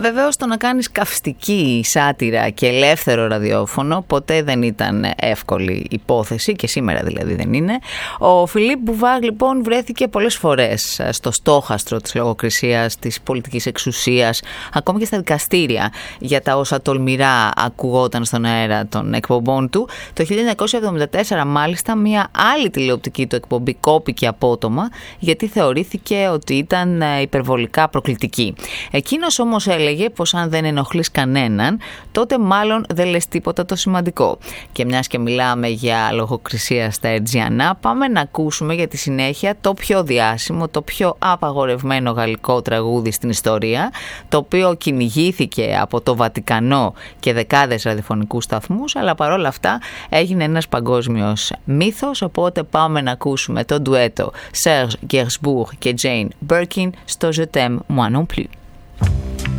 Βεβαίως το να κάνεις καυστική σάτυρα και ελεύθερο ραδιόφωνο ποτέ δεν ήταν εύκολη υπόθεση και σήμερα δηλαδή δεν είναι. Ο Φιλίπ Μπουβάρ λοιπόν βρέθηκε πολλές φορές στο στόχαστρο της λογοκρισίας, της πολιτικής εξουσίας, ακόμη και στα δικαστήρια για τα όσα τολμηρά ακουγόταν στον αέρα των εκπομπών του. Το 1974 μάλιστα μια άλλη τηλεοπτική του εκπομπή κόπηκε απότομα γιατί θεωρήθηκε ότι ήταν υπερβολικά προκλητική. Εκείνος όμως έλεγε πως αν δεν ενοχλείς κανέναν, τότε μάλλον δεν λες τίποτα το σημαντικό. Και μιας και μιλάμε για λογοκρισία στα Ερτζιανά, πάμε να ακούσουμε για τη συνέχεια το πιο διάσημο, το πιο απαγορευμένο γαλλικό τραγούδι στην ιστορία, το οποίο κυνηγήθηκε από το Βατικανό και δεκάδες ραδιοφωνικούς σταθμούς, αλλά παρόλα αυτά έγινε ένας παγκόσμιος μύθος, οπότε πάμε να ακούσουμε το ντουέτο Serge Gainsbourg και Jane Birkin στο Je t'aime moi non plus.